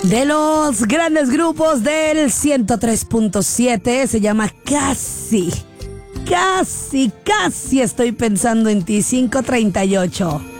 De los grandes grupos del 103.7, se llama Casi estoy pensando en ti, 5:38.